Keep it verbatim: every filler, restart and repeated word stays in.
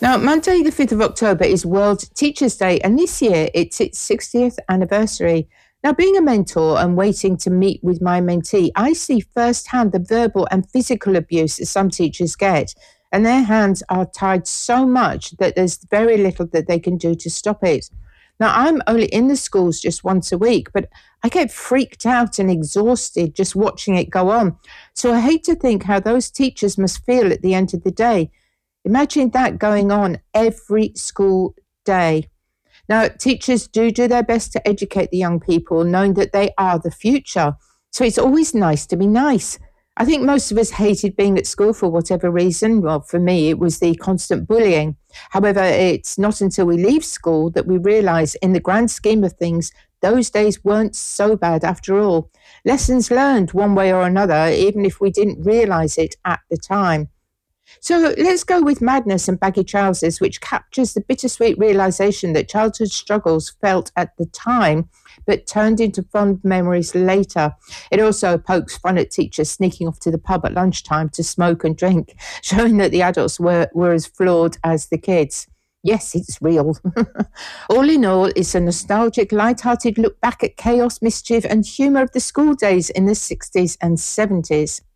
Now, Monday, the fifth of October is World Teachers' Day, and this year it's its sixtieth anniversary. Now, being a mentor and waiting to meet with my mentee, I see firsthand the verbal and physical abuse that some teachers get, and their hands are tied so much that there's very little that they can do to stop it. Now, I'm only in the schools just once a week, but I get freaked out and exhausted just watching it go on. So I hate to think how those teachers must feel at the end of the day. Imagine that going on every school day. Now, teachers do do their best to educate the young people, knowing that they are the future. So it's always nice to be nice. I think most of us hated being at school for whatever reason. Well, for me, it was the constant bullying. However, it's not until we leave school that we realise, in the grand scheme of things, those days weren't so bad after all. Lessons learned one way or another, even if we didn't realise it at the time. So let's go with Madness and Baggy Trousers, which captures the bittersweet realisation that childhood struggles felt at the time, but turned into fond memories later. It also pokes fun at teachers sneaking off to the pub at lunchtime to smoke and drink, showing that the adults were, were as flawed as the kids. Yes, it's real. All in all, it's a nostalgic, light-hearted look back at chaos, mischief and humour of the school days in the sixties and seventies.